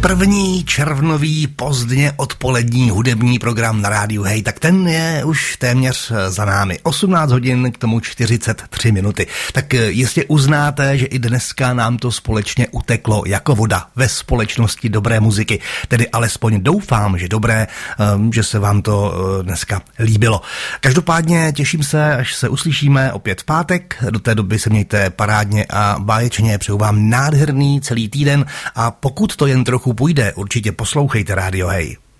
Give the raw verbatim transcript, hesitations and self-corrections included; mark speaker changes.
Speaker 1: První červnový pozdně odpolední hudební program na rádiu Hej, tak ten je už téměř za námi. osmnáct hodin, k tomu čtyřicet tři minuty. Tak jistě uznáte, že i dneska nám to společně uteklo jako voda ve společnosti dobré muziky. Tedy alespoň doufám, že dobré, že se vám to dneska líbilo. Každopádně těším se, až se uslyšíme opět v pátek. Do té doby se mějte parádně a báječně. Přeju vám nádherný celý týden a pokud to jen trochu půjde, určitě poslouchejte rádio Hej.